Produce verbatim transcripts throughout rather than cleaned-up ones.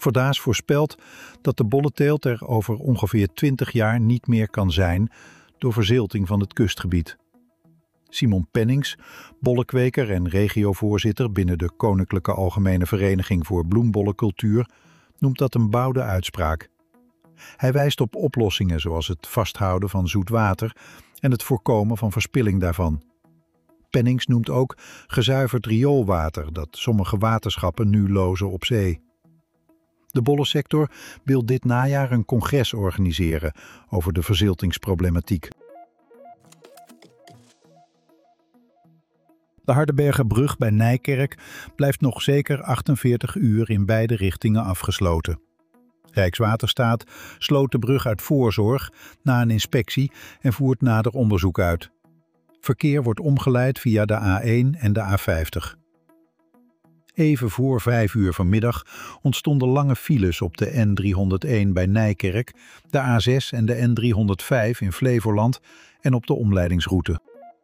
Verdaas voorspelt dat de bolleteelt er over ongeveer twintig jaar niet meer kan zijn door verzilting van het kustgebied. Simon Pennings, bollekweker en regiovoorzitter binnen de Koninklijke Algemene Vereniging voor Bloembollencultuur, noemt dat een boude uitspraak. Hij wijst op oplossingen zoals het vasthouden van zoet water en het voorkomen van verspilling daarvan. Pennings noemt ook gezuiverd rioolwater dat sommige waterschappen nu lozen op zee. De bollensector wil dit najaar een congres organiseren over de verziltingsproblematiek. De Hardenbergerbrug bij Nijkerk blijft nog zeker achtenveertig uur in beide richtingen afgesloten. Rijkswaterstaat sloot de brug uit voorzorg na een inspectie en voert nader onderzoek uit. Verkeer wordt omgeleid via de A één en de A vijftig. Even voor vijf uur vanmiddag ontstonden lange files op de N driehonderdéén bij Nijkerk, de A zes en de N driehonderdvijf in Flevoland en op de omleidingsroute.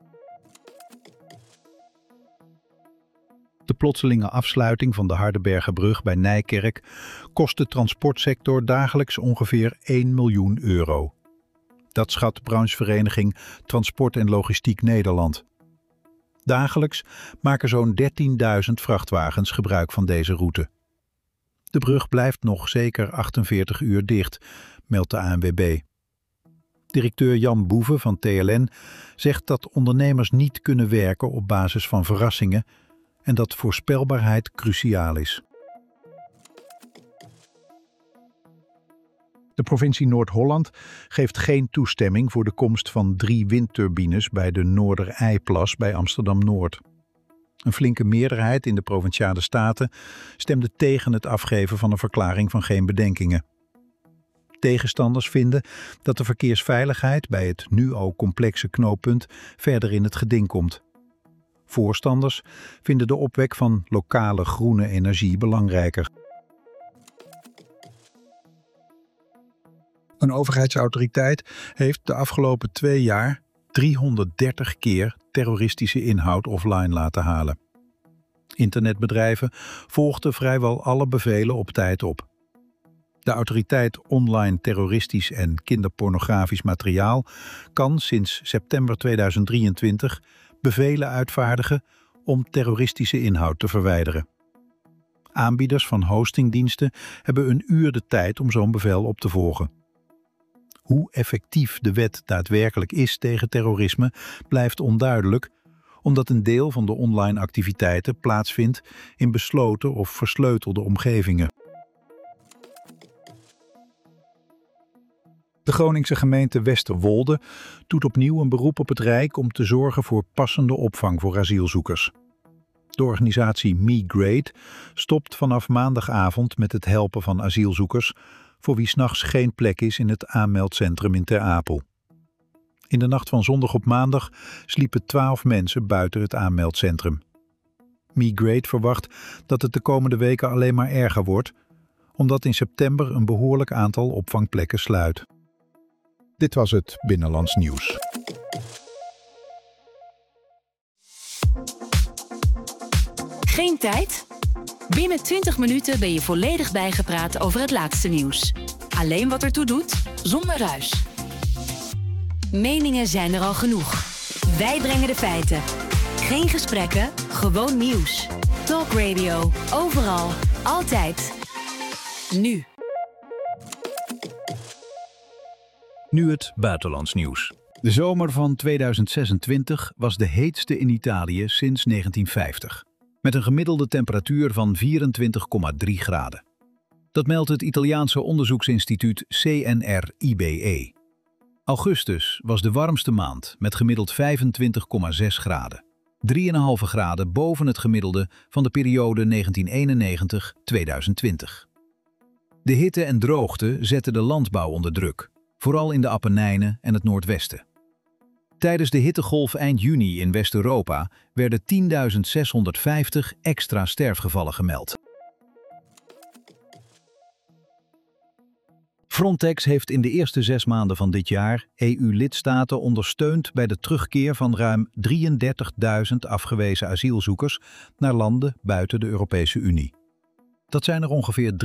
De plotselinge afsluiting van de Hardenbergerbrug bij Nijkerk kost de transportsector dagelijks ongeveer één miljoen euro. Dat schat de branchevereniging Transport en Logistiek Nederland. Dagelijks maken zo'n dertienduizend vrachtwagens gebruik van deze route. De brug blijft nog zeker achtenveertig uur dicht, meldt de A N W B. Directeur Jan Boeven van T L N zegt dat ondernemers niet kunnen werken op basis van verrassingen en dat voorspelbaarheid cruciaal is. De provincie Noord-Holland geeft geen toestemming voor de komst van drie windturbines bij de Noordereiplas bij Amsterdam-Noord. Een flinke meerderheid in de Provinciale Staten stemde tegen het afgeven van een verklaring van geen bedenkingen. Tegenstanders vinden dat de verkeersveiligheid bij het nu al complexe knooppunt verder in het geding komt. Voorstanders vinden de opwek van lokale groene energie belangrijker. Een overheidsautoriteit heeft de afgelopen twee jaar driehonderddertig keer terroristische inhoud offline laten halen. Internetbedrijven volgden vrijwel alle bevelen op tijd op. De autoriteit online terroristisch en kinderpornografisch materiaal kan sinds september tweeduizend drieëntwintig bevelen uitvaardigen om terroristische inhoud te verwijderen. Aanbieders van hostingdiensten hebben een uur de tijd om zo'n bevel op te volgen. Hoe effectief de wet daadwerkelijk is tegen terrorisme blijft onduidelijk, omdat een deel van de online activiteiten plaatsvindt in besloten of versleutelde omgevingen. De Groningse gemeente Westerwolde doet opnieuw een beroep op het Rijk om te zorgen voor passende opvang voor asielzoekers. De organisatie Migrate stopt vanaf maandagavond met het helpen van asielzoekers voor wie 's nachts geen plek is in het aanmeldcentrum in Ter Apel. In de nacht van zondag op maandag sliepen twaalf mensen buiten het aanmeldcentrum. Migrate verwacht dat het de komende weken alleen maar erger wordt, omdat in september een behoorlijk aantal opvangplekken sluit. Dit was het Binnenlands Nieuws. Geen tijd? Binnen twintig minuten ben je volledig bijgepraat over het laatste nieuws. Alleen wat ertoe doet, zonder ruis. Meningen zijn er al genoeg. Wij brengen de feiten. Geen gesprekken, gewoon nieuws. Talk Radio, overal, altijd. Nu. Nu het buitenlands nieuws. De zomer van tweeduizend zesentwintig was de heetste in Italië sinds negentien vijftig. Met een gemiddelde temperatuur van vierentwintig komma drie graden. Dat meldt het Italiaanse onderzoeksinstituut C N R I B E. Augustus was de warmste maand met gemiddeld vijfentwintig komma zes graden. drie komma vijf graden boven het gemiddelde van de periode negentien eenennegentig tot tweeduizend twintig. De hitte en droogte zetten de landbouw onder druk, vooral in de Appenijnen en het Noordwesten. Tijdens de hittegolf eind juni in West-Europa werden tienduizend zeshonderdvijftig extra sterfgevallen gemeld. Frontex heeft in de eerste zes maanden van dit jaar E U-lidstaten ondersteund bij de terugkeer van ruim drieëndertigduizend afgewezen asielzoekers naar landen buiten de Europese Unie. Dat zijn er ongeveer